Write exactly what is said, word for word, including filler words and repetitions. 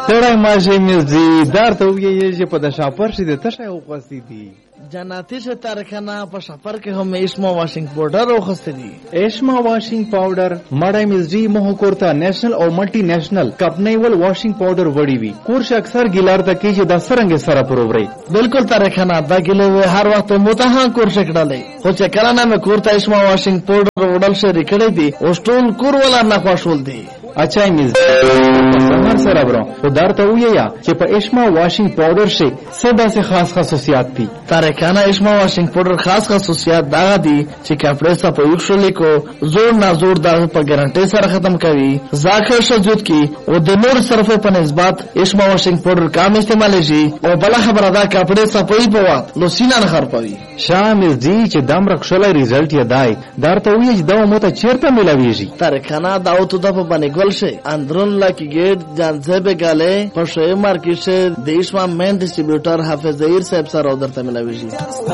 ستړی ماشي مزي دار ته ویې چې په د شاپر شي د تشه وخوستې دي جناتی سے تارخانه په شاپر کې هم اسما واشنګ پاوډر وخوستې دي. اسما واشنګ پاوډر مړی مزي مه کورته نېشنل او ملټي نېشنل کپنیول واشنګ پاوډر وړي وي کورش اکثر ګیلار ته کې چې د سرنګ سره پرووري بالکل تارخانه دا ګلې هر وخت متها کورش کړلې خو چې کله نه کورته اسما واشنګ پاوډر وړل شي کړې دي او ټول کور ولا نه خوشول دي. اچھا مز سمر سره برو خو درته ویا چې په اسما واشنګ پاوډر شي څه داسې خاص خصوصیات دي. تارکانه اسما واشنګ پاوډر خاص خصوصیات دا دي چې کپڑے صفائی شولې کو زور نه زور داغ په ګارانټي سره ختم کوي ځاخر شجود کی او د نور صرفه په نسبت اسما واشنګ پاوډر کم استعمال شي او بل خبره دا کپڑے صفائی په وخت لو سینه نه خرپوي. شامل دي چې دم رخصله ریزلټ یې دای درته وی چې دا مو ته چیرته ملاويږي. تارکانه دا او ته د په باندې से अंदरून Laki gate जानसे पे गाले पर शे मार्केट से देश में मेन डिस्ट्रीब्यूटर हाफिज जहीर साहब सर उधर तमिल विजी